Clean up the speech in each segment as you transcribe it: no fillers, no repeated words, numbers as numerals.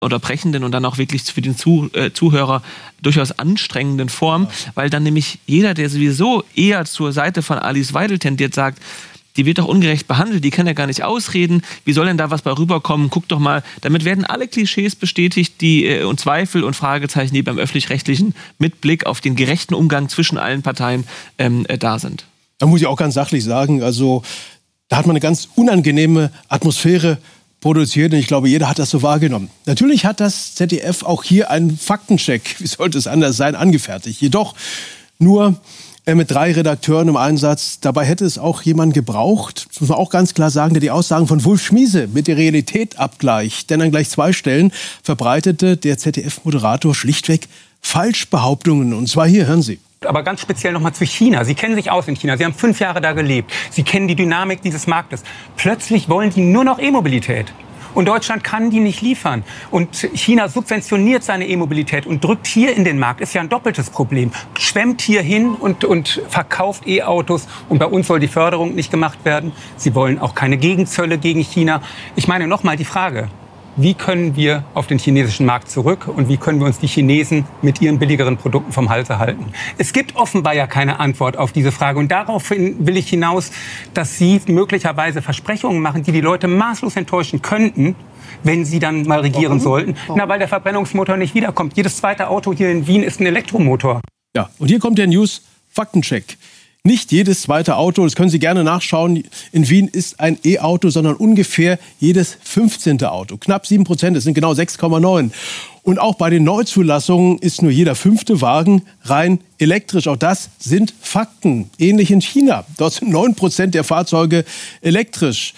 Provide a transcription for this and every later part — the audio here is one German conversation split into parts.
oder brechenden und dann auch wirklich für den Zuhörer durchaus anstrengenden Form, weil dann nämlich jeder, der sowieso eher zur Seite von Alice Weidel tendiert, sagt, die wird doch ungerecht behandelt, die kann ja gar nicht ausreden, wie soll denn da was bei rüberkommen, guck doch mal, damit werden alle Klischees bestätigt, die und Zweifel und Fragezeichen, die beim Öffentlich-Rechtlichen mit Blick auf den gerechten Umgang zwischen allen Parteien da sind. Da muss ich auch ganz sachlich sagen, also da hat man eine ganz unangenehme Atmosphäre produziert und ich glaube, jeder hat das so wahrgenommen. Natürlich hat das ZDF auch hier einen Faktencheck, wie sollte es anders sein, angefertigt. Jedoch nur mit 3 Redakteuren im Einsatz. Dabei hätte es auch jemand gebraucht, das muss man auch ganz klar sagen, der die Aussagen von Wulf Schmiese mit der Realität abgleicht. Denn an gleich 2 Stellen verbreitete der ZDF-Moderator schlichtweg Falschbehauptungen. Und zwar hier, hören Sie. Aber ganz speziell nochmal zu China. Sie kennen sich aus in China. Sie haben 5 Jahre da gelebt. Sie kennen die Dynamik dieses Marktes. Plötzlich wollen die nur noch E-Mobilität. Und Deutschland kann die nicht liefern. Und China subventioniert seine E-Mobilität und drückt hier in den Markt. Ist ja ein doppeltes Problem. Schwemmt hier hin und verkauft E-Autos. Und bei uns soll die Förderung nicht gemacht werden. Sie wollen auch keine Gegenzölle gegen China. Ich meine nochmal die Frage. Wie können wir auf den chinesischen Markt zurück und wie können wir uns die Chinesen mit ihren billigeren Produkten vom Halse halten? Es gibt offenbar ja keine Antwort auf diese Frage. Und daraufhin will ich hinaus, dass Sie möglicherweise Versprechungen machen, die die Leute maßlos enttäuschen könnten, wenn sie dann mal regieren sollten. Na, weil der Verbrennungsmotor nicht wiederkommt. Jedes zweite Auto hier in Wien ist ein Elektromotor. Ja, und hier kommt der News-Faktencheck. Nicht jedes zweite Auto, das können Sie gerne nachschauen, in Wien ist ein E-Auto, sondern ungefähr jedes 15. Auto. Knapp 7%, das sind genau 6,9. Und auch bei den Neuzulassungen ist nur jeder 5. Wagen rein elektrisch. Auch das sind Fakten. Ähnlich in China. Dort sind 9% der Fahrzeuge elektrisch.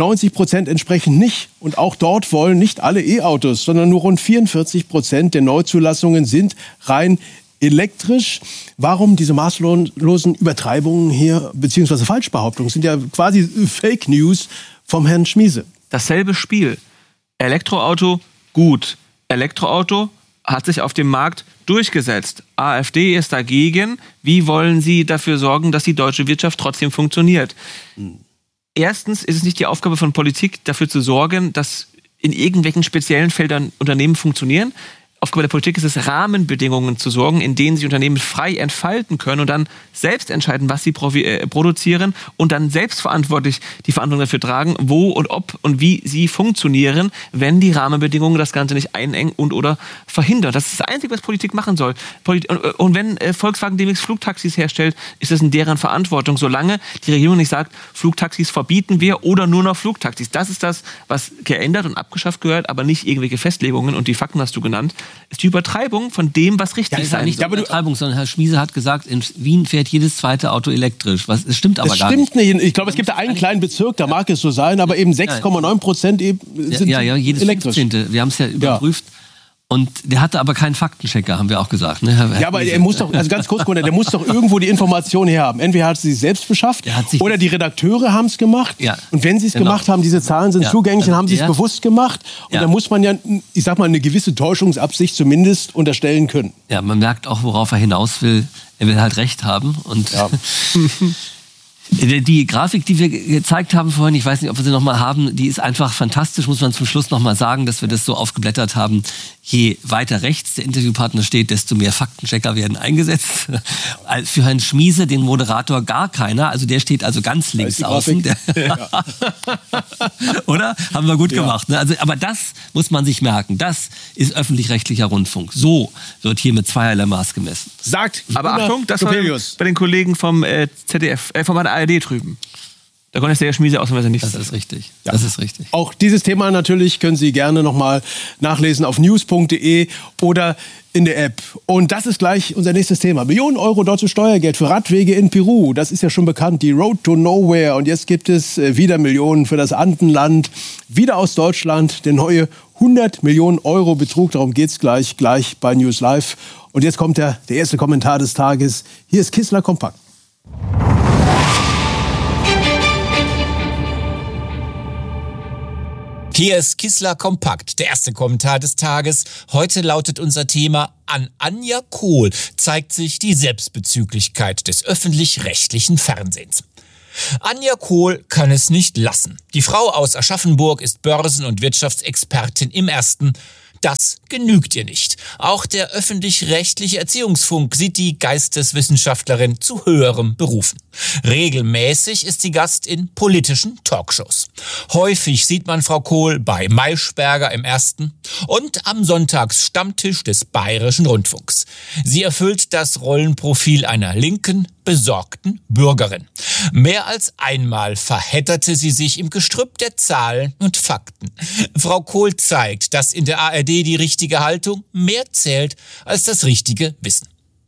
90% entsprechend nicht. Und auch dort wollen nicht alle E-Autos, sondern nur rund 44% der Neuzulassungen sind rein elektrisch. Warum diese maßlosen Übertreibungen hier, beziehungsweise Falschbehauptungen, sind ja quasi Fake News vom Herrn Schmiese. Dasselbe Spiel. Elektroauto, gut. Elektroauto hat sich auf dem Markt durchgesetzt. AfD ist dagegen. Wie wollen Sie dafür sorgen, dass die deutsche Wirtschaft trotzdem funktioniert? Erstens ist es nicht die Aufgabe von Politik, dafür zu sorgen, dass in irgendwelchen speziellen Feldern Unternehmen funktionieren. Aufgabe der Politik ist es, Rahmenbedingungen zu sorgen, in denen sich Unternehmen frei entfalten können und dann selbst entscheiden, was sie produzieren und dann selbstverantwortlich die Verantwortung dafür tragen, wo und ob und wie sie funktionieren, wenn die Rahmenbedingungen das Ganze nicht einengen und oder verhindern. Das ist das Einzige, was Politik machen soll. Und wenn Volkswagen demnächst Flugtaxis herstellt, ist das in deren Verantwortung, solange die Regierung nicht sagt, Flugtaxis verbieten wir oder nur noch Flugtaxis. Das ist das, was geändert und abgeschafft gehört, aber nicht irgendwelche Festlegungen, und die Fakten hast du genannt. Ist die Übertreibung von dem, was richtig sein soll. Nicht die Übertreibung, sondern Herr Schmiese hat gesagt, in Wien fährt jedes zweite Auto elektrisch. Das stimmt aber gar nicht. Das stimmt nicht. Ich glaube, es gibt da einen kleinen Bezirk, da mag es so sein, aber eben 6,9% eben sind jedes elektrisch. 15. Wir haben es ja überprüft. Und der hatte aber keinen Faktenchecker, haben wir auch gesagt. Ne? Ja, aber er muss doch, also ganz kurz, der muss doch irgendwo die Information her haben. Entweder hat sie sich selbst beschafft oder die Redakteure haben es gemacht. Ja. Und wenn sie es gemacht haben, diese Zahlen sind zugänglich, dann haben sie es bewusst gemacht. Und dann muss man ja, ich sag mal, eine gewisse Täuschungsabsicht zumindest unterstellen können. Ja, man merkt auch, worauf er hinaus will. Er will halt Recht haben. Und die Grafik, die wir gezeigt haben vorhin, ich weiß nicht, ob wir sie nochmal haben, die ist einfach fantastisch, muss man zum Schluss nochmal sagen, dass wir das so aufgeblättert haben. Je weiter rechts der Interviewpartner steht, desto mehr Faktenchecker werden eingesetzt. Für Herrn Schmiese, den Moderator, gar keiner. Also der steht also ganz links außen. Oder? Haben wir gut gemacht. Ne? Also, aber das muss man sich merken. Das ist öffentlich-rechtlicher Rundfunk. So wird hier mit zweierlei Maß gemessen. Sagt. Aber Achtung, das war bei den Kollegen vom ZDF, von der ARD drüben. Da konnte der Herr Schmiese ausnahmsweise nicht. Das ist richtig. Ja. Das ist richtig. Auch dieses Thema natürlich können Sie gerne nochmal nachlesen auf news.de oder in der App. Und das ist gleich unser nächstes Thema. Millionen Euro deutsches Steuergeld für Radwege in Peru. Das ist ja schon bekannt, die Road to Nowhere. Und jetzt gibt es wieder Millionen für das Andenland. Wieder aus Deutschland. Der neue 100 Millionen Euro Betrug. Darum geht es gleich bei News Live. Und jetzt kommt der erste Kommentar des Tages. Hier ist Kissler Kompakt. Hier ist Kissler Kompakt, der erste Kommentar des Tages. Heute lautet unser Thema: An Anja Kohl zeigt sich die Selbstbezüglichkeit des öffentlich-rechtlichen Fernsehens. Anja Kohl kann es nicht lassen. Die Frau aus Aschaffenburg ist Börsen- und Wirtschaftsexpertin im Ersten. Das genügt ihr nicht. Auch der öffentlich-rechtliche Erziehungsfunk sieht die Geisteswissenschaftlerin zu höherem berufen. Regelmäßig ist sie Gast in politischen Talkshows. Häufig sieht man Frau Kohl bei Maischberger im Ersten und am Sonntagsstammtisch des Bayerischen Rundfunks. Sie erfüllt das Rollenprofil einer linken, besorgten Bürgerin. Mehr als einmal verhedderte sie sich im Gestrüpp der Zahlen und Fakten. Frau Kohl zeigt, dass in der ARD die richtige Haltung mehr zählt als das richtige Wissen.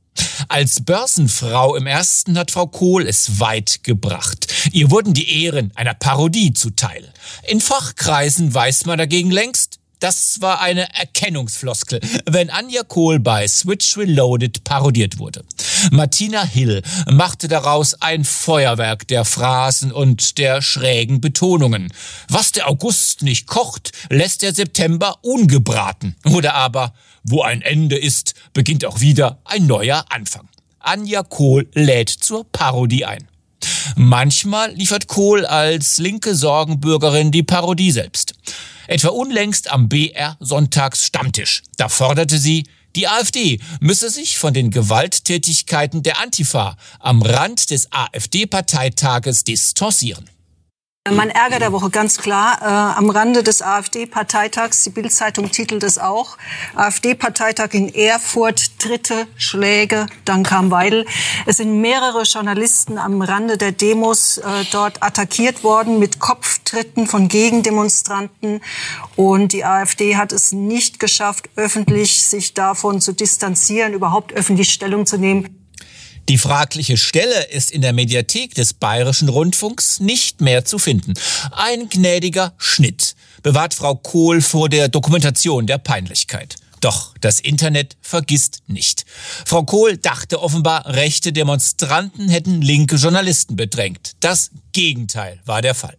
Als Börsenfrau im Ersten hat Frau Kohl es weit gebracht. Ihr wurden die Ehren einer Parodie zuteil. In Fachkreisen weiß man dagegen längst, das war eine Erkennungsfloskel, wenn Anja Kohl bei Switch Reloaded parodiert wurde. Martina Hill machte daraus ein Feuerwerk der Phrasen und der schrägen Betonungen. Was der August nicht kocht, lässt der September ungebraten. Oder aber, wo ein Ende ist, beginnt auch wieder ein neuer Anfang. Anja Kohl lädt zur Parodie ein. Manchmal liefert Kohl als linke Sorgenbürgerin die Parodie selbst. Etwa unlängst am BR Sonntagsstammtisch. Da forderte sie, die AfD müsse sich von den Gewalttätigkeiten der Antifa am Rand des AfD-Parteitages distanzieren. Mein Ärger der Woche ganz klar, am Rande des AfD-Parteitags, die Bild-Zeitung titelt es auch, AfD-Parteitag in Erfurt, dritte Schläge, dann kam Weidel. Es sind mehrere Journalisten am Rande der Demos dort attackiert worden mit Kopftritten von Gegendemonstranten und die AfD hat es nicht geschafft, öffentlich sich davon zu distanzieren, überhaupt öffentlich Stellung zu nehmen. Die fragliche Stelle ist in der Mediathek des Bayerischen Rundfunks nicht mehr zu finden. Ein gnädiger Schnitt bewahrt Frau Kohl vor der Dokumentation der Peinlichkeit. Doch das Internet vergisst nicht. Frau Kohl dachte offenbar, rechte Demonstranten hätten linke Journalisten bedrängt. Das Gegenteil war der Fall.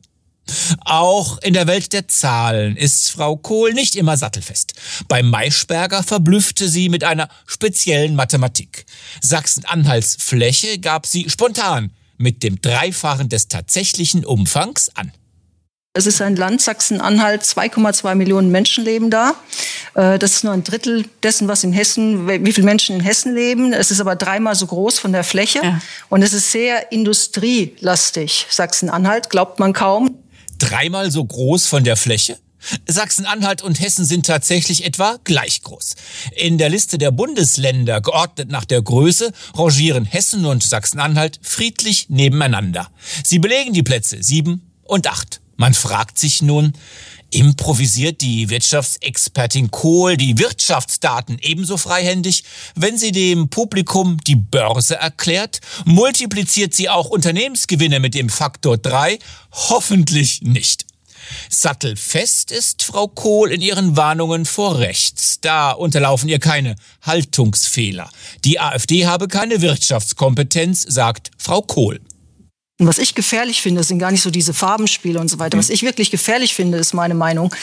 Auch in der Welt der Zahlen ist Frau Kohl nicht immer sattelfest. Bei Maischberger verblüffte sie mit einer speziellen Mathematik. Sachsen-Anhalts Fläche gab sie spontan mit dem Dreifachen des tatsächlichen Umfangs an. Es ist ein Land, Sachsen-Anhalt, 2,2 Millionen Menschen leben da. Das ist nur ein Drittel dessen, was in Hessen, wie viele Menschen in Hessen leben. Es ist aber dreimal so groß von der Fläche. Ja. Und es ist sehr industrielastig, Sachsen-Anhalt, glaubt man kaum. Dreimal so groß von der Fläche? Sachsen-Anhalt und Hessen sind tatsächlich etwa gleich groß. In der Liste der Bundesländer, geordnet nach der Größe, rangieren Hessen und Sachsen-Anhalt friedlich nebeneinander. Sie belegen die Plätze 7 und 8. Man fragt sich nun, improvisiert die Wirtschaftsexpertin Kohl die Wirtschaftsdaten ebenso freihändig, wenn sie dem Publikum die Börse erklärt? Multipliziert sie auch Unternehmensgewinne mit dem Faktor 3? Hoffentlich nicht. Sattelfest ist Frau Kohl in ihren Warnungen vor rechts. Da unterlaufen ihr keine Haltungsfehler. Die AfD habe keine Wirtschaftskompetenz, sagt Frau Kohl. Und was ich gefährlich finde, sind gar nicht so diese Farbenspiele und so weiter. Was ich wirklich gefährlich finde, ist meine Meinung,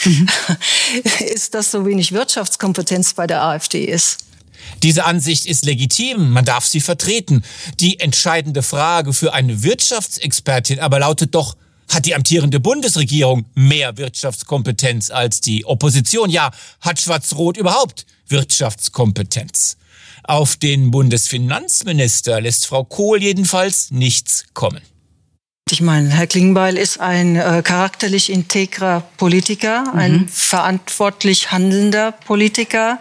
ist, dass so wenig Wirtschaftskompetenz bei der AfD ist. Diese Ansicht ist legitim, man darf sie vertreten. Die entscheidende Frage für eine Wirtschaftsexpertin aber lautet doch, hat die amtierende Bundesregierung mehr Wirtschaftskompetenz als die Opposition? Ja, hat Schwarz-Rot überhaupt Wirtschaftskompetenz? Auf den Bundesfinanzminister lässt Frau Kohl jedenfalls nichts kommen. Ich meine, Herr Klingbeil ist ein charakterlich integrer Politiker, ein verantwortlich handelnder Politiker.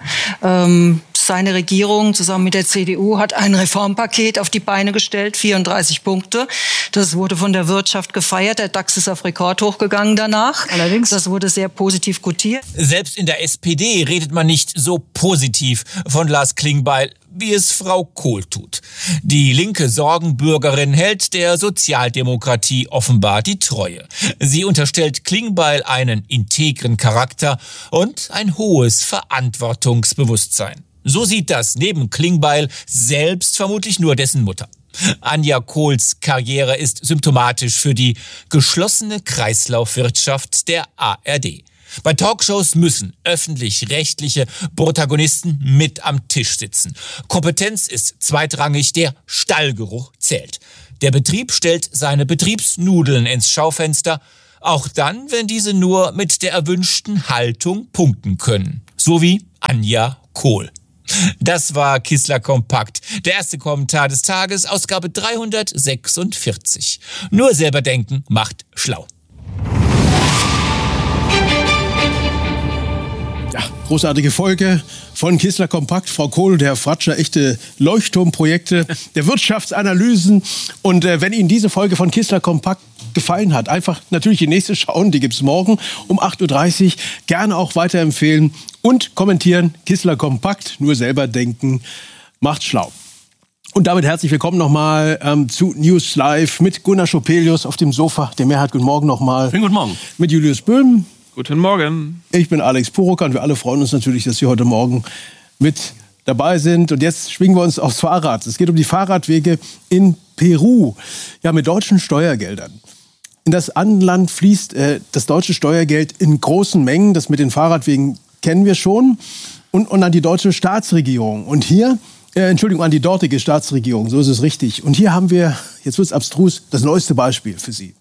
Seine Regierung zusammen mit der CDU hat ein Reformpaket auf die Beine gestellt, 34 Punkte. Das wurde von der Wirtschaft gefeiert. Der DAX ist auf Rekord hochgegangen danach. Allerdings, das wurde sehr positiv gutiert. Selbst in der SPD redet man nicht so positiv von Lars Klingbeil, wie es Frau Kohl tut. Die linke Sorgenbürgerin hält der Sozialdemokratie offenbar die Treue. Sie unterstellt Klingbeil einen integren Charakter und ein hohes Verantwortungsbewusstsein. So sieht das neben Klingbeil selbst vermutlich nur dessen Mutter. Anja Kohls Karriere ist symptomatisch für die geschlossene Kreislaufwirtschaft der ARD. Bei Talkshows müssen öffentlich-rechtliche Protagonisten mit am Tisch sitzen. Kompetenz ist zweitrangig, der Stallgeruch zählt. Der Betrieb stellt seine Betriebsnudeln ins Schaufenster, auch dann, wenn diese nur mit der erwünschten Haltung punkten können. sowie Anja Kohl. Das war Kissler Kompakt, der erste Kommentar des Tages, Ausgabe 346. Nur selber denken macht schlau. Ja, großartige Folge von Kissler Kompakt. Frau Kohl, der Fratscher, echte Leuchtturmprojekte der Wirtschaftsanalysen. Und wenn Ihnen diese Folge von Kissler Kompakt gefallen hat, einfach natürlich die nächste schauen. Die gibt's morgen um 8.30 Uhr. Gerne auch weiterempfehlen und kommentieren. Kissler Kompakt, nur selber denken, macht schlau. Und damit herzlich willkommen nochmal zu News Live mit Gunnar Schopelius auf dem Sofa. Der Mehrheit, guten Morgen nochmal. Schönen guten Morgen. Mit Julius Böhm. Guten Morgen. Ich bin Alex Puroka und wir alle freuen uns natürlich, dass Sie heute Morgen mit dabei sind. Und jetzt schwingen wir uns aufs Fahrrad. Es geht um die Fahrradwege in Peru. Ja, mit deutschen Steuergeldern. In das Anland fließt das deutsche Steuergeld in großen Mengen. Das mit den Fahrradwegen kennen wir schon. Und an die deutsche Staatsregierung. Und hier, an die dortige Staatsregierung, so ist es richtig. Und hier haben wir, jetzt wird es abstrus, das neueste Beispiel für Sie.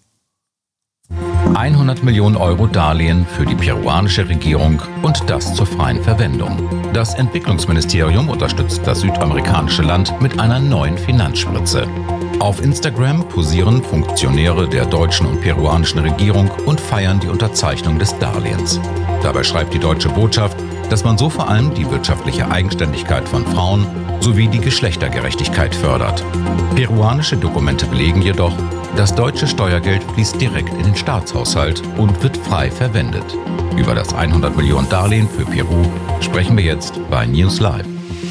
100 Millionen Euro Darlehen für die peruanische Regierung und das zur freien Verwendung. Das Entwicklungsministerium unterstützt das südamerikanische Land mit einer neuen Finanzspritze. Auf Instagram posieren Funktionäre der deutschen und peruanischen Regierung und feiern die Unterzeichnung des Darlehens. Dabei schreibt die deutsche Botschaft, dass man so vor allem die wirtschaftliche Eigenständigkeit von Frauen sowie die Geschlechtergerechtigkeit fördert. Peruanische Dokumente belegen jedoch, das deutsche Steuergeld fließt direkt in den Staatshaushalt und wird frei verwendet. Über das 100 Millionen Darlehen für Peru sprechen wir jetzt bei News Live.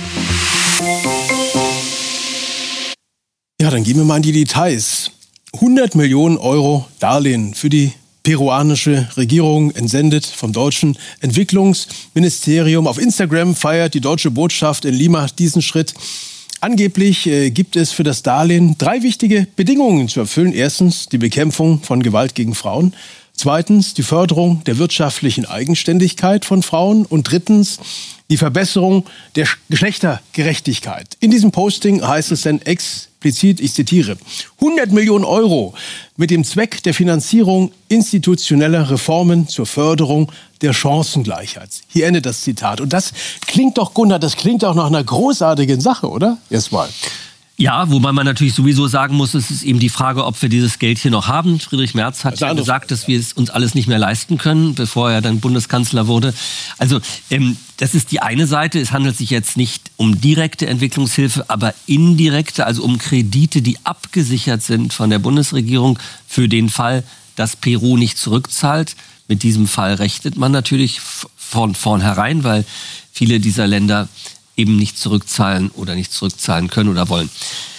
Ja, dann gehen wir mal in die Details. 100 Millionen Euro Darlehen für die peruanische Regierung, entsendet vom deutschen Entwicklungsministerium. Auf Instagram feiert die deutsche Botschaft in Lima diesen Schritt. Angeblich gibt es für das Darlehen 3 wichtige Bedingungen zu erfüllen. Erstens die Bekämpfung von Gewalt gegen Frauen. Zweitens die Förderung der wirtschaftlichen Eigenständigkeit von Frauen. Und drittens die Verbesserung der Geschlechtergerechtigkeit. In diesem Posting heißt es dann explizit, ich zitiere, 100 Millionen Euro mit dem Zweck der Finanzierung institutioneller Reformen zur Förderung der Chancengleichheit. Hier endet das Zitat. Und das klingt doch, Gunnar, das klingt doch nach einer großartigen Sache, oder? Erstmal. Ja, wobei man natürlich sowieso sagen muss, es ist eben die Frage, ob wir dieses Geld hier noch haben. Friedrich Merz hat ja gesagt, dass wir es uns alles nicht mehr leisten können, bevor er dann Bundeskanzler wurde. Also das ist die eine Seite. Es handelt sich jetzt nicht um direkte Entwicklungshilfe, aber indirekte, also um Kredite, die abgesichert sind von der Bundesregierung für den Fall, dass Peru nicht zurückzahlt. Mit diesem Fall rechnet man natürlich von vornherein, weil viele dieser Länder eben nicht zurückzahlen oder nicht zurückzahlen können oder wollen.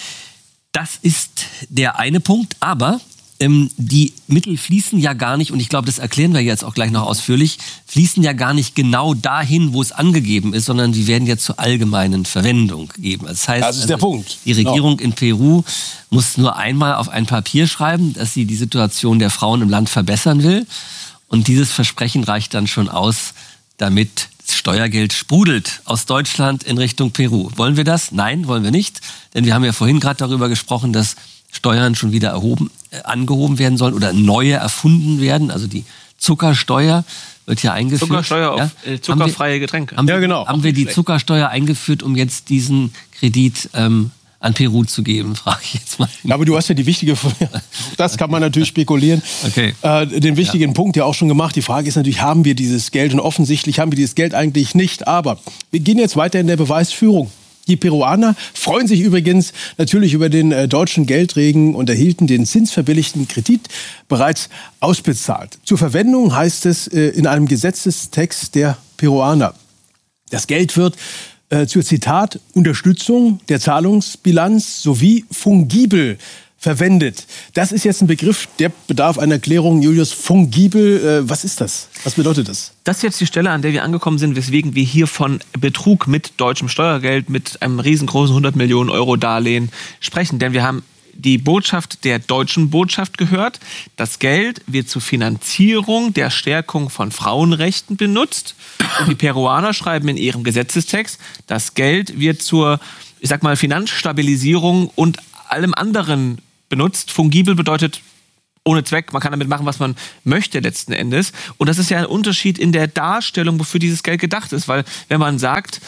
Das ist der eine Punkt, aber die Mittel fließen ja gar nicht, und ich glaube, das erklären wir jetzt auch gleich noch ausführlich, fließen ja gar nicht genau dahin, wo es angegeben ist, sondern die werden ja zur allgemeinen Verwendung gegeben. Das heißt, das ist der Punkt. Die Regierung in Peru muss nur einmal auf ein Papier schreiben, dass sie die Situation der Frauen im Land verbessern will. Und dieses Versprechen reicht dann schon aus, damit Steuergeld sprudelt aus Deutschland in Richtung Peru. Wollen wir das? Nein, wollen wir nicht. Denn wir haben ja vorhin gerade darüber gesprochen, dass Steuern schon wieder angehoben werden sollen oder neue erfunden werden. Also die Zuckersteuer wird ja eingeführt. Zuckersteuer auf zuckerfreie Getränke. Haben wir die Zuckersteuer eingeführt, um jetzt diesen Kredit an Peru zu geben, frage ich jetzt mal. Ja, aber du hast ja die wichtige, das kann man natürlich spekulieren, okay. Den wichtigen Punkt ja auch schon gemacht. Die Frage ist natürlich, haben wir dieses Geld? Und offensichtlich haben wir dieses Geld eigentlich nicht. Aber wir gehen jetzt weiter in der Beweisführung. Die Peruaner freuen sich übrigens natürlich über den deutschen Geldregen und erhielten den zinsverbilligten Kredit bereits ausbezahlt. Zur Verwendung heißt es in einem Gesetzestext der Peruaner. Das Geld wird zur, Zitat, Unterstützung der Zahlungsbilanz sowie fungibel verwendet. Das ist jetzt ein Begriff, der bedarf einer Erklärung. Julius, fungibel, was ist das? Was bedeutet das? Das ist jetzt die Stelle, an der wir angekommen sind, weswegen wir hier von Betrug mit deutschem Steuergeld, mit einem riesengroßen 100 Millionen Euro Darlehen sprechen. Denn wir haben die Botschaft der deutschen Botschaft gehört. Das Geld wird zur Finanzierung der Stärkung von Frauenrechten benutzt. Und die Peruaner schreiben in ihrem Gesetzestext, das Geld wird zur, ich sag mal, Finanzstabilisierung und allem anderen benutzt. Fungibel bedeutet ohne Zweck. Man kann damit machen, was man möchte letzten Endes. Und das ist ja ein Unterschied in der Darstellung, wofür dieses Geld gedacht ist. Weil wenn man sagt,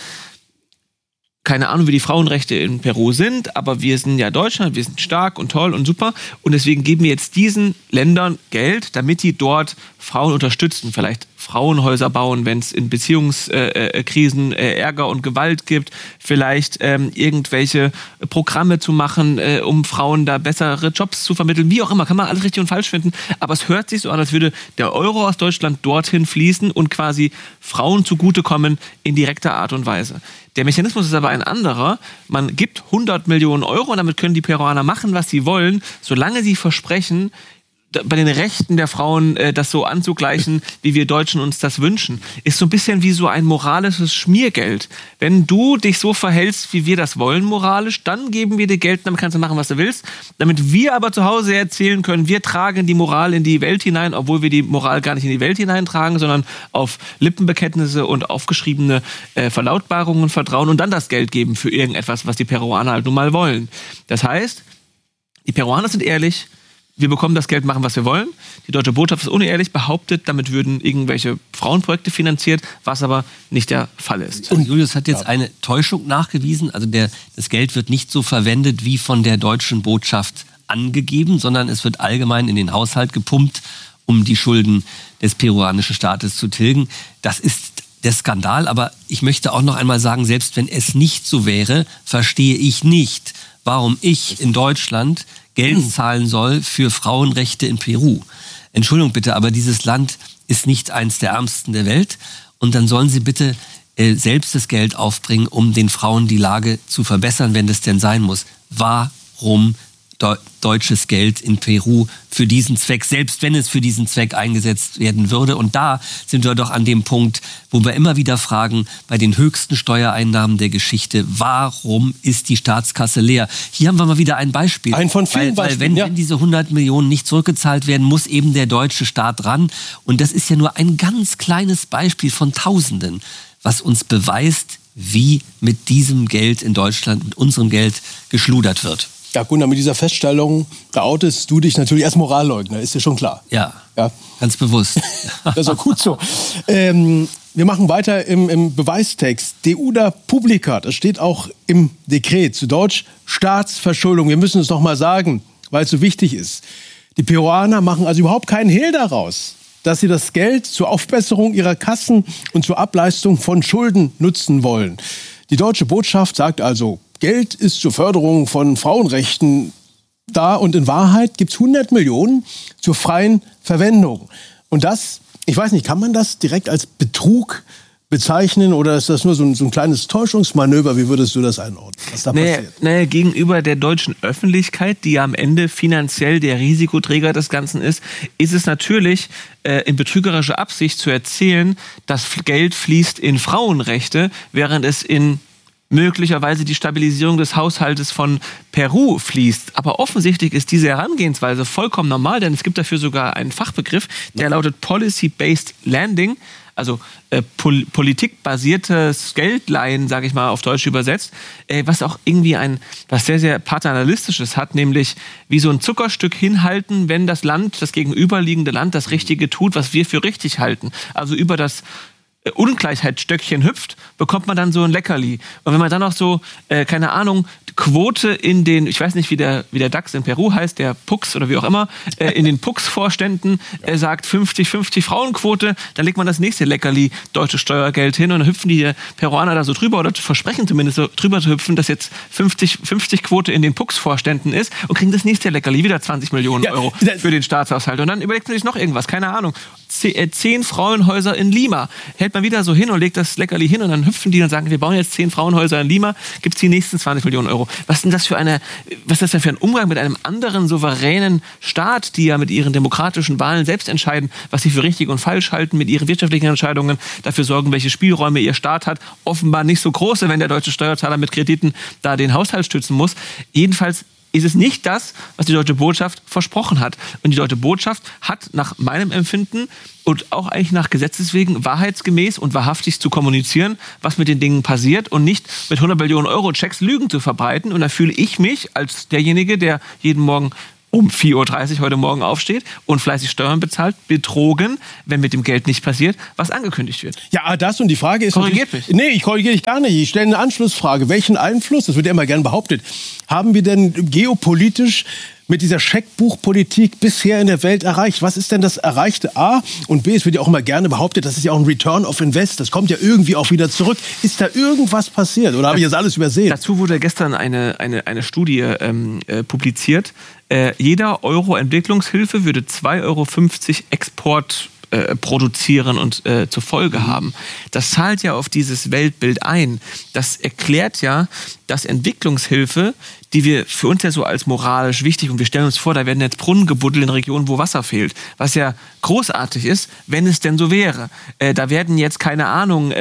keine Ahnung, wie die Frauenrechte in Peru sind, aber wir sind ja Deutschland, wir sind stark und toll und super und deswegen geben wir jetzt diesen Ländern Geld, damit die dort Frauen unterstützen, vielleicht Frauenhäuser bauen, wenn es in Beziehungskrisen Ärger und Gewalt gibt, vielleicht irgendwelche Programme zu machen, um Frauen da bessere Jobs zu vermitteln, wie auch immer, kann man alles richtig und falsch finden, aber es hört sich so an, als würde der Euro aus Deutschland dorthin fließen und quasi Frauen zugutekommen in direkter Art und Weise. Der Mechanismus ist aber ein anderer. Man gibt 100 Millionen Euro und damit können die Peruaner machen, was sie wollen, solange sie versprechen, bei den Rechten der Frauen das so anzugleichen, wie wir Deutschen uns das wünschen. Ist so ein bisschen wie so ein moralisches Schmiergeld. Wenn du dich so verhältst, wie wir das wollen moralisch, dann geben wir dir Geld, damit kannst du machen, was du willst. Damit wir aber zu Hause erzählen können, wir tragen die Moral in die Welt hinein, obwohl wir die Moral gar nicht in die Welt hineintragen, sondern auf Lippenbekenntnisse und aufgeschriebene Verlautbarungen vertrauen und dann das Geld geben für irgendetwas, was die Peruaner halt nun mal wollen. Das heißt, die Peruaner sind ehrlich, wir bekommen das Geld, machen, was wir wollen. Die deutsche Botschaft ist unehrlich, behauptet, damit würden irgendwelche Frauenprojekte finanziert, was aber nicht der Fall ist. Und Julius hat jetzt eine Täuschung nachgewiesen. Also das Geld wird nicht so verwendet wie von der deutschen Botschaft angegeben, sondern es wird allgemein in den Haushalt gepumpt, um die Schulden des peruanischen Staates zu tilgen. Das ist der Skandal. Aber ich möchte auch noch einmal sagen, selbst wenn es nicht so wäre, verstehe ich nicht, warum ich in Deutschland Geld zahlen soll für Frauenrechte in Peru. Entschuldigung bitte, aber dieses Land ist nicht eins der ärmsten der Welt. Und dann sollen sie bitte selbst das Geld aufbringen, um den Frauen die Lage zu verbessern, wenn das denn sein muss. Warum deutsches Geld in Peru für diesen Zweck, selbst wenn es für diesen Zweck eingesetzt werden würde? Und da sind wir doch an dem Punkt, wo wir immer wieder fragen, bei den höchsten Steuereinnahmen der Geschichte, warum ist die Staatskasse leer? Hier haben wir mal wieder ein Beispiel. Ein von vielen Beispielen. Wenn diese 100 Millionen nicht zurückgezahlt werden, muss eben der deutsche Staat ran. Und das ist ja nur ein ganz kleines Beispiel von Tausenden, was uns beweist, wie mit diesem Geld in Deutschland, mit unserem Geld geschludert wird. Ja, Gunnar, mit dieser Feststellung, da outest du dich natürlich als Moralleugner, ist dir schon klar. Ja, ganz bewusst. Das ist auch gut so. Wir machen weiter im Beweistext. Deuda publica, das steht auch im Dekret, zu Deutsch Staatsverschuldung. Wir müssen es noch mal sagen, weil es so wichtig ist. Die Peruaner machen also überhaupt keinen Hehl daraus, dass sie das Geld zur Aufbesserung ihrer Kassen und zur Ableistung von Schulden nutzen wollen. Die deutsche Botschaft sagt also, Geld ist zur Förderung von Frauenrechten da und in Wahrheit gibt es 100 Millionen zur freien Verwendung. Und das, ich weiß nicht, kann man das direkt als Betrug bezeichnen oder ist das nur so ein kleines Täuschungsmanöver? Wie würdest du das einordnen, was da passiert? Gegenüber der deutschen Öffentlichkeit, die ja am Ende finanziell der Risikoträger des Ganzen ist es natürlich in betrügerischer Absicht zu erzählen, dass Geld fließt in Frauenrechte, während es in möglicherweise die Stabilisierung des Haushaltes von Peru fließt. Aber offensichtlich ist diese Herangehensweise vollkommen normal, denn es gibt dafür sogar einen Fachbegriff, der lautet Policy-Based Lending, also politikbasiertes Geldleihen, sage ich mal auf Deutsch übersetzt, was auch irgendwie was sehr, sehr paternalistisches hat, nämlich wie so ein Zuckerstück hinhalten, wenn das gegenüberliegende Land das Richtige tut, was wir für richtig halten. Also über das Ungleichheitsstöckchen hüpft, bekommt man dann so ein Leckerli. Und wenn man dann noch so, keine Ahnung, Quote in den, ich weiß nicht, wie der DAX in Peru heißt, der PUX oder wie auch immer, in den PUX-Vorständen sagt 50-50 Frauenquote, dann legt man das nächste Leckerli deutsches Steuergeld hin und dann hüpfen die Peruaner da so drüber oder versprechen zumindest so drüber zu hüpfen, dass jetzt 50 Quote in den PUX-Vorständen ist und kriegen das nächste Leckerli, wieder 20 Millionen Euro für den Staatshaushalt. Und dann überlegt man sich noch irgendwas, keine Ahnung. 10 Frauenhäuser in Lima. Hält man wieder so hin und legt das Leckerli hin und dann hüpfen die und sagen, wir bauen jetzt 10 Frauenhäuser in Lima, gibt es die nächsten 20 Millionen Euro. Was ist denn das für ein Umgang mit einem anderen souveränen Staat, die ja mit ihren demokratischen Wahlen selbst entscheiden, was sie für richtig und falsch halten, mit ihren wirtschaftlichen Entscheidungen dafür sorgen, welche Spielräume ihr Staat hat. Offenbar nicht so große, wenn der deutsche Steuerzahler mit Krediten da den Haushalt stützen muss. Jedenfalls ist es nicht das, was die deutsche Botschaft versprochen hat. Und die deutsche Botschaft hat nach meinem Empfinden und auch eigentlich nach Gesetzes wegen wahrheitsgemäß und wahrhaftig zu kommunizieren, was mit den Dingen passiert und nicht mit 100 Millionen Euro Checks Lügen zu verbreiten. Und da fühle ich mich als derjenige, der jeden Morgen um 4.30 Uhr heute Morgen aufsteht und fleißig Steuern bezahlt, betrogen, wenn mit dem Geld nicht passiert, was angekündigt wird. Ja, das und die Frage ist... Korrigiert mich. Nee, ich korrigiere dich gar nicht. Ich stelle eine Anschlussfrage. Welchen Einfluss, das wird ja immer gern behauptet, haben wir denn geopolitisch mit dieser Scheckbuchpolitik bisher in der Welt erreicht? Was ist denn das Erreichte? A und B, es wird ja auch immer gerne behauptet, das ist ja auch ein Return of Invest, das kommt ja irgendwie auch wieder zurück. Ist da irgendwas passiert oder habe ich das alles übersehen? Dazu wurde gestern eine Studie publiziert. Jeder Euro Entwicklungshilfe würde 2,50 Euro Export produzieren und zur Folge haben. Das zahlt ja auf dieses Weltbild ein. Das erklärt ja, dass Entwicklungshilfe, die wir für uns ja so als moralisch wichtig, und wir stellen uns vor, da werden jetzt Brunnen gebuddelt in Regionen, wo Wasser fehlt, was ja großartig ist, wenn es denn so wäre. Da werden jetzt, keine Ahnung,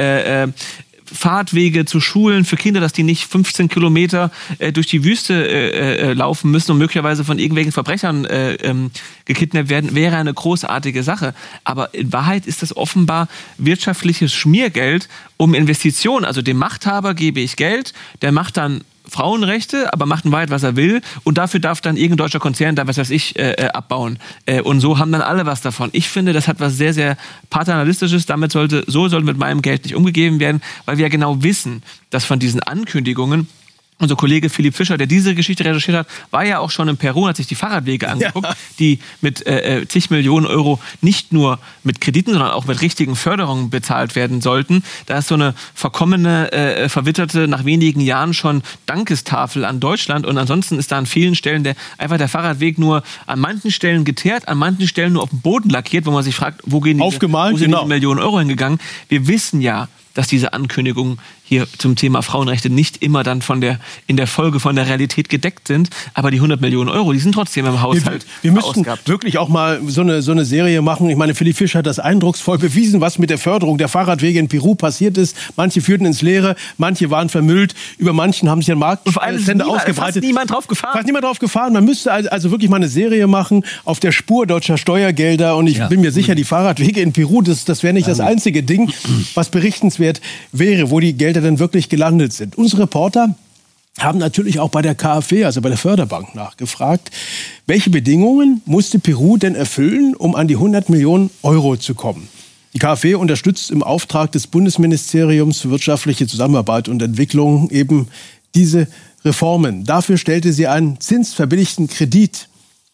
Fahrtwege zu Schulen für Kinder, dass die nicht 15 Kilometer durch die Wüste laufen müssen und möglicherweise von irgendwelchen Verbrechern gekidnappt werden, wäre eine großartige Sache. Aber in Wahrheit ist das offenbar wirtschaftliches Schmiergeld um Investitionen. Also dem Machthaber gebe ich Geld, der macht dann Frauenrechte, aber macht in Wahrheit, was er will, und dafür darf dann irgendein deutscher Konzern da, was weiß ich, abbauen. Und so haben dann alle was davon. Ich finde, das hat was sehr, sehr Paternalistisches. So sollte mit meinem Geld nicht umgegeben werden, weil wir ja genau wissen, dass von diesen Ankündigungen, unser Kollege Philipp Fischer, der diese Geschichte recherchiert hat, war ja auch schon in Peru und hat sich die Fahrradwege angeguckt, die mit zig Millionen Euro nicht nur mit Krediten, sondern auch mit richtigen Förderungen bezahlt werden sollten. Da ist so eine verkommene, verwitterte, nach wenigen Jahren schon Dankestafel an Deutschland, und ansonsten ist da an vielen Stellen einfach der Fahrradweg nur an manchen Stellen geteert, an manchen Stellen nur auf dem Boden lackiert, wo man sich fragt, wo sind diese Millionen Euro hingegangen? Wir wissen ja, dass diese Ankündigungen hier zum Thema Frauenrechte nicht immer dann in der Folge von der Realität gedeckt sind. Aber die 100 Millionen Euro, die sind trotzdem im Haushalt. Wir müssten wirklich auch mal so eine Serie machen. Ich meine, Philipp Fischer hat das eindrucksvoll bewiesen, was mit der Förderung der Fahrradwege in Peru passiert ist. Manche führten ins Leere, manche waren vermüllt. Über manchen haben sich ein Marktstände ausgebreitet. Fast niemand drauf gefahren. Man müsste also wirklich mal eine Serie machen auf der Spur deutscher Steuergelder. Und ich bin mir sicher, die Fahrradwege in Peru, das wäre nicht das einzige Ding, was berichtenswert wäre, wo die Gelder denn wirklich gelandet sind. Unsere Reporter haben natürlich auch bei der KfW, also bei der Förderbank, nachgefragt, welche Bedingungen musste Peru denn erfüllen, um an die 100 Millionen Euro zu kommen. Die KfW unterstützt im Auftrag des Bundesministeriums für wirtschaftliche Zusammenarbeit und Entwicklung eben diese Reformen. Dafür stellte sie einen zinsverbilligten Kredit.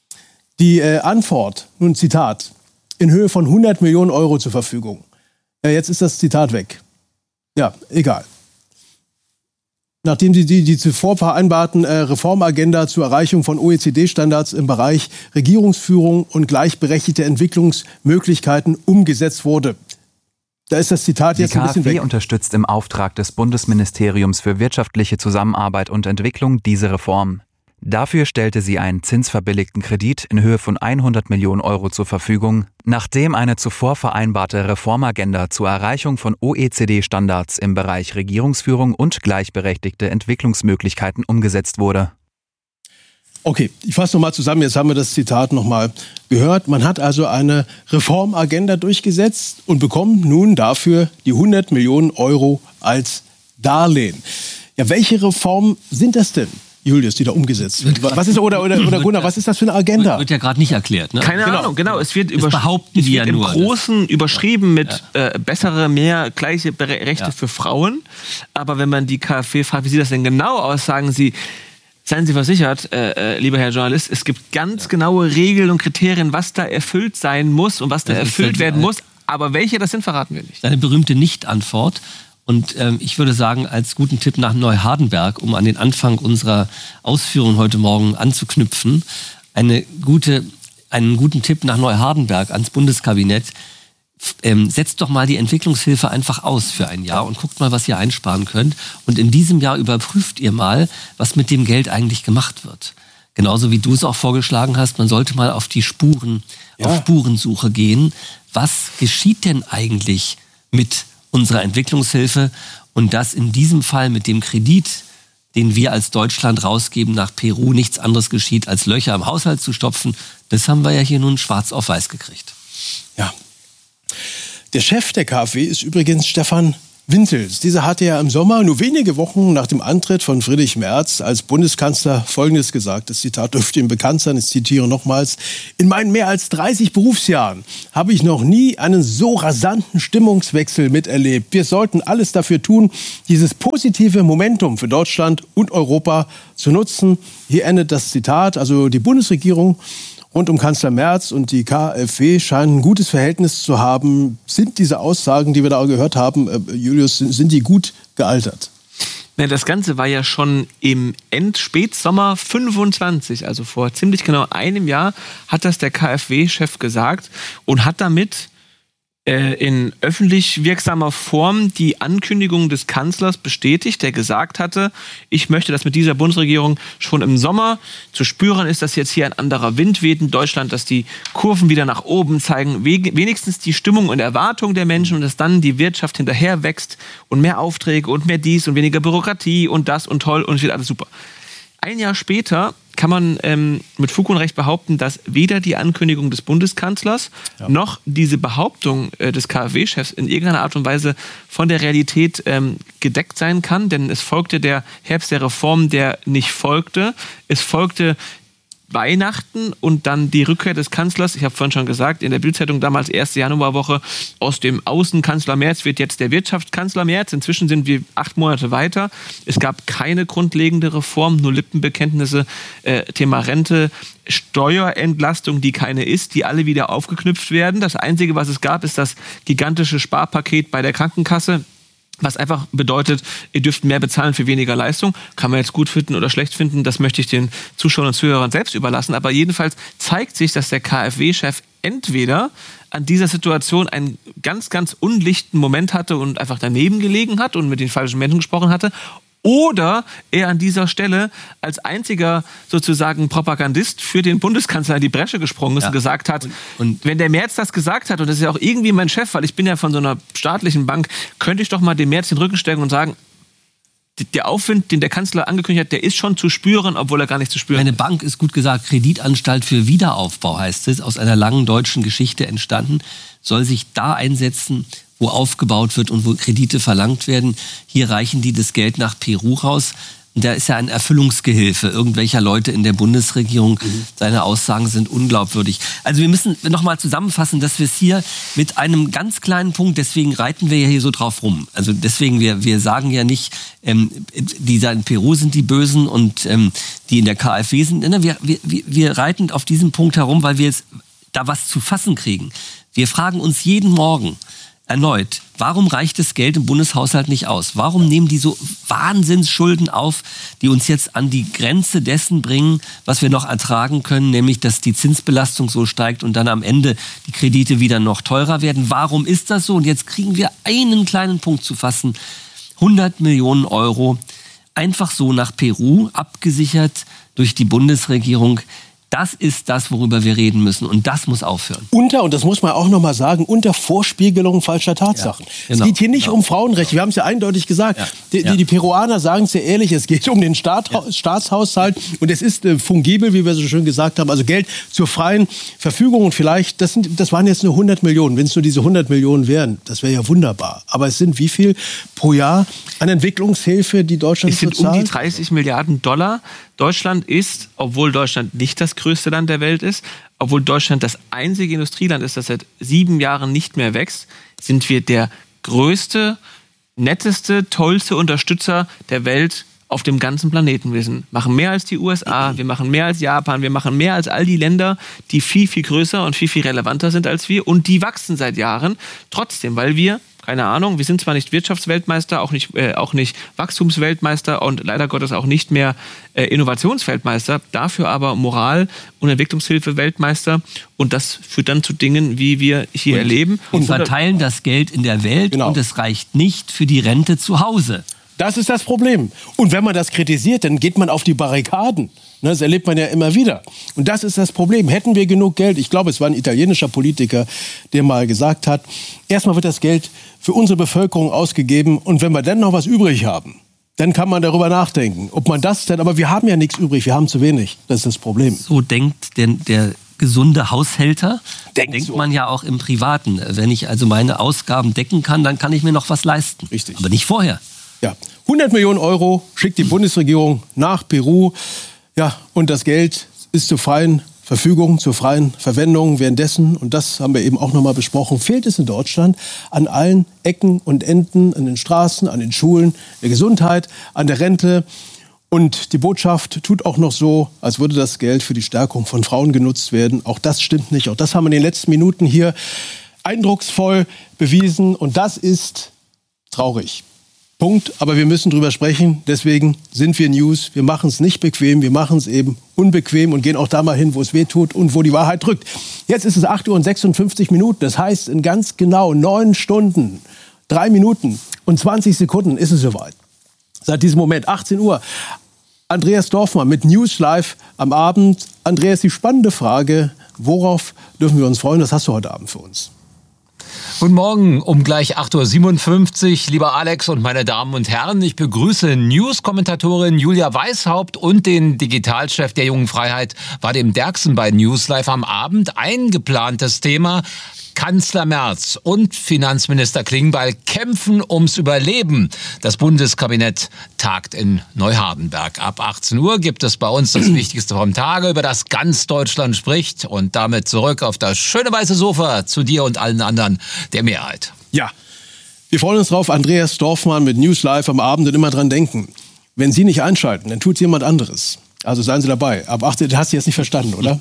Die Antwort, nun Zitat, in Höhe von 100 Millionen Euro zur Verfügung. Jetzt ist das Zitat weg. Ja, egal. Nachdem sie die zuvor vereinbarten Reformagenda zur Erreichung von OECD-Standards im Bereich Regierungsführung und gleichberechtigte Entwicklungsmöglichkeiten umgesetzt wurde. Da ist das Zitat jetzt ein bisschen weg. Die KfW unterstützt im Auftrag des Bundesministeriums für wirtschaftliche Zusammenarbeit und Entwicklung diese Reform. Dafür stellte sie einen zinsverbilligten Kredit in Höhe von 100 Millionen Euro zur Verfügung, nachdem eine zuvor vereinbarte Reformagenda zur Erreichung von OECD-Standards im Bereich Regierungsführung und gleichberechtigte Entwicklungsmöglichkeiten umgesetzt wurde. Okay, ich fasse nochmal zusammen, jetzt haben wir das Zitat nochmal gehört. Man hat also eine Reformagenda durchgesetzt und bekommt nun dafür die 100 Millionen Euro als Darlehen. Ja, welche Reformen sind das denn, Julius, die da umgesetzt wird? Was ist, oder Gunnar, was ist das für eine Agenda? Wird ja gerade nicht erklärt. Ne? Keine Ahnung, genau. Es wird, behaupten die ja im nur, Großen überschrieben mit bessere, mehr gleiche Rechte für Frauen. Aber wenn man die KfW fragt, wie sieht das denn genau aus, sagen sie, seien Sie versichert, lieber Herr Journalist, es gibt ganz genaue Regeln und Kriterien, was da erfüllt sein muss und was da erfüllt werden muss. Aber welche das sind, verraten wir nicht. Seine berühmte Nicht-Antwort. Und ich würde sagen, als guten Tipp nach Neuhardenberg, um an den Anfang unserer Ausführungen heute Morgen anzuknüpfen, einen guten Tipp nach Neuhardenberg ans Bundeskabinett. Setzt doch mal die Entwicklungshilfe einfach aus für ein Jahr und guckt mal, was ihr einsparen könnt. Und in diesem Jahr überprüft ihr mal, was mit dem Geld eigentlich gemacht wird. Genauso wie du es auch vorgeschlagen hast, man sollte mal auf die auf Spurensuche gehen. Was geschieht denn eigentlich mit unserer Entwicklungshilfe? Und dass in diesem Fall mit dem Kredit, den wir als Deutschland rausgeben nach Peru, nichts anderes geschieht, als Löcher im Haushalt zu stopfen, das haben wir ja hier nun schwarz auf weiß gekriegt. Ja. Der Chef der KfW ist übrigens Stefan Wintels. Dieser hatte ja im Sommer, nur wenige Wochen nach dem Antritt von Friedrich Merz als Bundeskanzler, Folgendes gesagt. Das Zitat dürfte Ihnen bekannt sein. Ich zitiere nochmals. In meinen mehr als 30 Berufsjahren habe ich noch nie einen so rasanten Stimmungswechsel miterlebt. Wir sollten alles dafür tun, dieses positive Momentum für Deutschland und Europa zu nutzen. Hier endet das Zitat. Also die Bundesregierung rund um Kanzler Merz und die KfW scheinen ein gutes Verhältnis zu haben. Sind diese Aussagen, die wir da gehört haben, Julius, sind die gut gealtert? Das Ganze war ja schon im Spätsommer 25, also vor ziemlich genau einem Jahr, hat das der KfW-Chef gesagt und hat damit in öffentlich wirksamer Form die Ankündigung des Kanzlers bestätigt, der gesagt hatte, ich möchte, dass mit dieser Bundesregierung schon im Sommer zu spüren ist, dass jetzt hier ein anderer Wind weht in Deutschland, dass die Kurven wieder nach oben zeigen, wenigstens die Stimmung und Erwartung der Menschen und dass dann die Wirtschaft hinterher wächst und mehr Aufträge und mehr dies und weniger Bürokratie und das und toll und es wird alles super. Ein Jahr später kann man mit Fug und Recht behaupten, dass weder die Ankündigung des Bundeskanzlers noch diese Behauptung des KfW-Chefs in irgendeiner Art und Weise von der Realität gedeckt sein kann. Denn es folgte der Herbst der Reform, der nicht folgte. Es folgte Weihnachten und dann die Rückkehr des Kanzlers. Ich habe vorhin schon gesagt, in der Bild-Zeitung damals, erste Januarwoche, aus dem Außenkanzler Merz wird jetzt der Wirtschaftskanzler Merz. Inzwischen sind wir 8 Monate weiter. Es gab keine grundlegende Reform, nur Lippenbekenntnisse, Thema Rente, Steuerentlastung, die keine ist, die alle wieder aufgeknüpft werden. Das Einzige, was es gab, ist das gigantische Sparpaket bei der Krankenkasse. Was einfach bedeutet, ihr dürft mehr bezahlen für weniger Leistung. Kann man jetzt gut finden oder schlecht finden, das möchte ich den Zuschauern und Zuhörern selbst überlassen. Aber jedenfalls zeigt sich, dass der KfW-Chef entweder an dieser Situation einen ganz, ganz unlichten Moment hatte und einfach daneben gelegen hat und mit den falschen Menschen gesprochen hatte, oder er an dieser Stelle als einziger sozusagen Propagandist für den Bundeskanzler in die Bresche gesprungen ist und gesagt hat, und wenn der Merz das gesagt hat, und das ist ja auch irgendwie mein Chef, weil ich bin ja von so einer staatlichen Bank, könnte ich doch mal dem Merz den Rücken stärken und sagen, der Aufwind, den der Kanzler angekündigt hat, der ist schon zu spüren, obwohl er gar nicht zu spüren ist. Eine Bank ist gut gesagt, Kreditanstalt für Wiederaufbau heißt es, aus einer langen deutschen Geschichte entstanden, soll sich da einsetzen, wo aufgebaut wird und wo Kredite verlangt werden. Hier reichen die das Geld nach Peru raus. Und da ist ja ein Erfüllungsgehilfe irgendwelcher Leute in der Bundesregierung. Seine Aussagen sind unglaubwürdig. Also wir müssen nochmal zusammenfassen, dass wir es hier mit einem ganz kleinen Punkt, deswegen reiten wir ja hier so drauf rum. Also deswegen, wir sagen ja nicht, die da in Peru sind die Bösen und die in der KfW sind. Wir reiten auf diesem Punkt herum, weil wir jetzt da was zu fassen kriegen. Wir fragen uns jeden Morgen, erneut, warum reicht das Geld im Bundeshaushalt nicht aus? Warum nehmen die so Wahnsinnsschulden auf, die uns jetzt an die Grenze dessen bringen, was wir noch ertragen können, nämlich dass die Zinsbelastung so steigt und dann am Ende die Kredite wieder noch teurer werden? Warum ist das so? Und jetzt kriegen wir einen kleinen Punkt zu fassen. 100 Millionen Euro einfach so nach Peru, abgesichert durch die Bundesregierung. Das ist das, worüber wir reden müssen. Und das muss aufhören. Und das muss man auch noch mal sagen, unter Vorspiegelung falscher Tatsachen. Ja, genau, es geht hier nicht um Frauenrechte. Wir haben es ja eindeutig gesagt. Ja, die Peruaner sagen es ja ehrlich, es geht um den Staatshaushalt. Und es ist fungibel, wie wir so schön gesagt haben. Also Geld zur freien Verfügung. Und vielleicht, das waren jetzt nur 100 Millionen. Wenn es nur diese 100 Millionen wären, das wäre ja wunderbar. Aber es sind wie viel pro Jahr an Entwicklungshilfe, die Deutschland zahlt? Es sind um die 30 Milliarden Dollar. Deutschland ist, obwohl Deutschland nicht das größte Land der Welt ist, obwohl Deutschland das einzige Industrieland ist, das seit 7 Jahren nicht mehr wächst, sind wir der größte, netteste, tollste Unterstützer der Welt auf dem ganzen Planeten. Wir machen mehr als die USA, wir machen mehr als Japan, wir machen mehr als all die Länder, die viel, viel größer und viel, viel relevanter sind als wir. Und die wachsen seit Jahren trotzdem, weil wir, keine Ahnung, wir sind zwar nicht Wirtschaftsweltmeister, auch nicht Wachstumsweltmeister und leider Gottes auch nicht mehr Innovationsweltmeister, dafür aber Moral- und Entwicklungshilfe-Weltmeister. Und das führt dann zu Dingen, wie wir hier erleben. Und verteilen das Geld in der Welt und es reicht nicht für die Rente zu Hause. Das ist das Problem. Und wenn man das kritisiert, dann geht man auf die Barrikaden. Das erlebt man ja immer wieder. Und das ist das Problem. Hätten wir genug Geld, ich glaube, es war ein italienischer Politiker, der mal gesagt hat, erstmal wird das Geld für unsere Bevölkerung ausgegeben und wenn wir dann noch was übrig haben, dann kann man darüber nachdenken, ob man das denn, aber wir haben ja nichts übrig, wir haben zu wenig. Das ist das Problem. So denkt der gesunde Haushälter Denkt denkt man ja auch im Privaten. Wenn ich also meine Ausgaben decken kann, dann kann ich mir noch was leisten. Richtig. Aber nicht vorher. Ja, 100 Millionen Euro schickt die Bundesregierung nach Peru. Ja, und das Geld ist zur freien Verfügung, zur freien Verwendung. Währenddessen, und das haben wir eben auch nochmal besprochen, fehlt es in Deutschland an allen Ecken und Enden, an den Straßen, an den Schulen, der Gesundheit, an der Rente. Und die Botschaft tut auch noch so, als würde das Geld für die Stärkung von Frauen genutzt werden. Auch das stimmt nicht. Auch das haben wir in den letzten Minuten hier eindrucksvoll bewiesen. Und das ist traurig. Punkt. Aber wir müssen drüber sprechen. Deswegen sind wir News. Wir machen es nicht bequem. Wir machen es eben unbequem und gehen auch da mal hin, wo es weh tut und wo die Wahrheit drückt. Jetzt ist es 8:56 Uhr. Das heißt, in ganz genau 9 Stunden, 3 Minuten und 20 Sekunden ist es soweit. Seit diesem Moment, 18 Uhr. Andreas Dorfmann mit News Live am Abend. Andreas, die spannende Frage, worauf dürfen wir uns freuen? Was hast du heute Abend für uns? Guten Morgen, um gleich 8:57 Uhr, lieber Alex und meine Damen und Herren. Ich begrüße News-Kommentatorin Julia Weishaupt und den Digitalchef der Jungen Freiheit, Vadim Derksen bei News Live am Abend. Ein geplantes Thema: Kanzler Merz und Finanzminister Klingbeil kämpfen ums Überleben. Das Bundeskabinett tagt in Neuhardenberg. Ab 18 Uhr gibt es bei uns das Wichtigste vom Tage, über das ganz Deutschland spricht. Und damit zurück auf das schöne weiße Sofa zu dir und allen anderen der Mehrheit. Ja, wir freuen uns drauf. Andreas Dorfmann mit News Live am Abend und immer dran denken. Wenn Sie nicht einschalten, dann tut jemand anderes. Also seien Sie dabei. Ab 18 Uhr, hast du jetzt nicht verstanden, oder?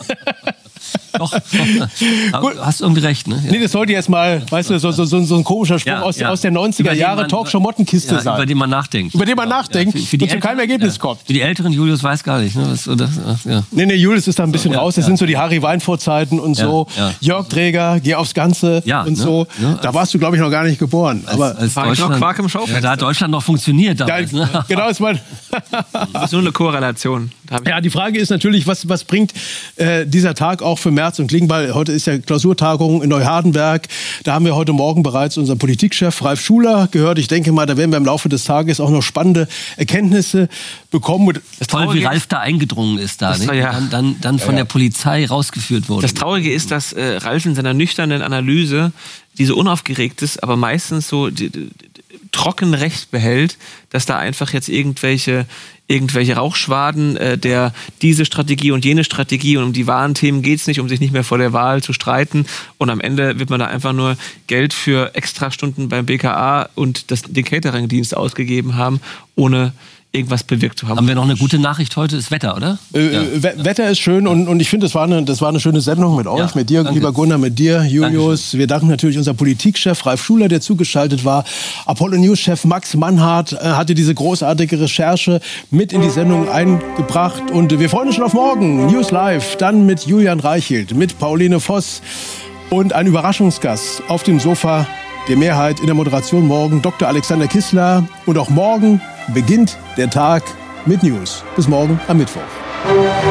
Doch. Du hast irgendwie recht, ne? Ja. Nee, das sollte jetzt mal, weißt du, so ein komischer Sprung aus der 90er Jahre Talkshow-Mottenkiste sein. Über den man nachdenkt. Über den man nachdenkt für die und zu keinem Ergebnis kommt. Für die Älteren, Julius weiß gar nicht. Ne? Nee, Julius ist da ein bisschen raus. Das sind so die Harry-Weinfurt-Zeiten und so. Ja. Jörg Träger, Geh aufs Ganze und so. Ne? Da warst du, glaube ich, noch gar nicht geboren. Als war ich noch Quark im Schaufenster. Da hat Deutschland noch funktioniert damals. Ja, ne? genau, ist mein... Das ist nur eine Korrelation. Ja, die Frage ist natürlich, was bringt dieser Tag auch für Merz und Klingbeil? Heute ist ja Klausurtagung in Neuhardenberg. Da haben wir heute Morgen bereits unseren Politikchef Ralf Schuler gehört. Ich denke mal, da werden wir im Laufe des Tages auch noch spannende Erkenntnisse bekommen. Toll, wie Ralf da eingedrungen ist da. Dann von der Polizei rausgeführt wurde. Das Traurige ist, dass Ralf in seiner nüchternen Analyse, die so unaufgeregt ist, aber meistens so trocken Recht behält, dass da einfach jetzt irgendwelche Rauchschwaden der diese Strategie und jene Strategie und um die wahren Themen geht es nicht, um sich nicht mehr vor der Wahl zu streiten. Und am Ende wird man da einfach nur Geld für Extrastunden beim BKA und den Catering-Dienst ausgegeben haben, ohne irgendwas bewirkt zu haben. Haben wir noch eine gute Nachricht heute? Das Wetter, oder? Wetter ist schön und ich finde, das war eine schöne Sendung mit euch, mit dir, lieber Gunnar, mit dir, Julius. Dankeschön. Wir danken natürlich unserem Politikchef Ralf Schuler, der zugeschaltet war. Apollo News-Chef Max Mannhardt hatte diese großartige Recherche mit in die Sendung eingebracht. Und wir freuen uns schon auf morgen. News Live, dann mit Julian Reichelt, mit Pauline Voss und ein Überraschungsgast auf dem Sofa der Mehrheit in der Moderation morgen, Dr. Alexander Kissler. Und auch morgen beginnt der Tag mit News. Bis morgen am Mittwoch.